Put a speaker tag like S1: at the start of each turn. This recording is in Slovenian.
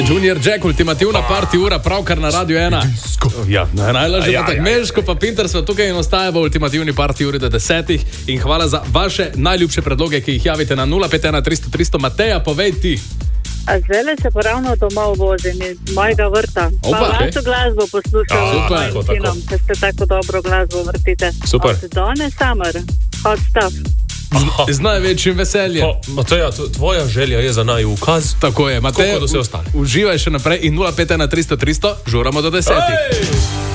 S1: Junior Jack, ultimativna party ura, pravkar na Radio 1. Ja, najlažje je tako. Meško pa Pinter sva tukaj in ostaja v ultimativni party uri do 10. In hvala za vaše najljubše predloge, ki jih javite na 051 300 300. Mateja, povej ti.
S2: Zdaj se pa ravno domov vozim iz mojega vrta. Pa vašo glasbo poslušam s mojim sinom, ker ste tako dobro glasbo vrtite.
S3: Super.
S2: Od Donna Summer, Hot Stuff.
S1: Z največjim veseljem.
S3: Mateja, tvoja želja je za naj ukaz.
S1: Tako je, Mateja,
S3: do vse ostale.
S1: Uživaj še naprej in 051 300 300, žuramo do 10.